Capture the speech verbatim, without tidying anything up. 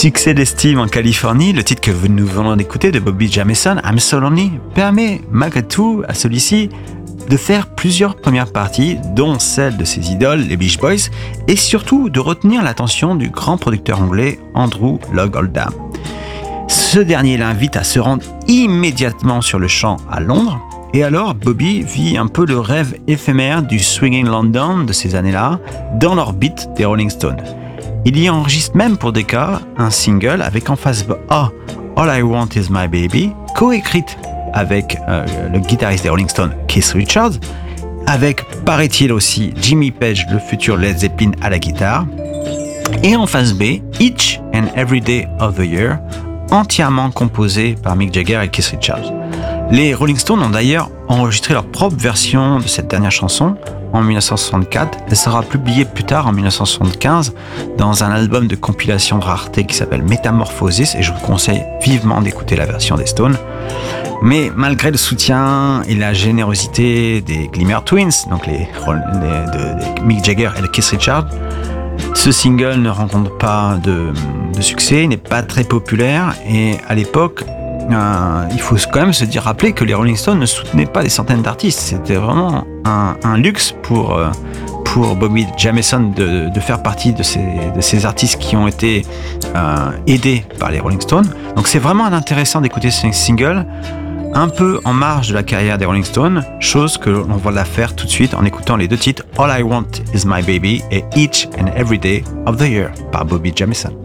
Succès d'estime en Californie, le titre que nous venons d'écouter de Bobby Jamieson, I'm So Lonely, permet malgré tout à celui-ci de faire plusieurs premières parties, dont celle de ses idoles, les Beach Boys, et surtout de retenir l'attention du grand producteur anglais Andrew Loog Oldham. Ce dernier l'invite à se rendre immédiatement sur le champ à Londres, et alors Bobby vit un peu le rêve éphémère du swinging London de ces années-là, dans l'orbite des Rolling Stones. Il y enregistre même pour Decca un single avec en face A All I Want Is My Baby, coécrite avec euh, le guitariste des Rolling Stones Keith Richards, avec paraît-il aussi Jimmy Page, le futur Led Zeppelin à la guitare, et en face B Each and Every Day of the Year, entièrement composé par Mick Jagger et Keith Richards. Les Rolling Stones ont d'ailleurs enregistré leur propre version de cette dernière chanson en dix-neuf cent soixante-quatre. Elle sera publiée plus tard en dix-neuf cent soixante-quinze dans un album de compilation de rareté qui s'appelle Metamorphosis, et je vous conseille vivement d'écouter la version des Stones. Mais malgré le soutien et la générosité des Glimmer Twins, donc les, les de, de Mick Jagger et de Keith Richards, ce single ne rencontre pas de, de succès, n'est pas très populaire, et à l'époque, Euh, il faut quand même se dire, rappeler que les Rolling Stones ne soutenaient pas des centaines d'artistes. C'était vraiment un, un luxe pour, euh, pour Bobby Jamieson de, de faire partie de ces, de ces artistes qui ont été euh, aidés par les Rolling Stones. Donc c'est vraiment intéressant d'écouter ce single un peu en marge de la carrière des Rolling Stones, chose que l'on va la faire tout de suite en écoutant les deux titres All I Want Is My Baby et Each and Every Day of the Year par Bobby Jamieson.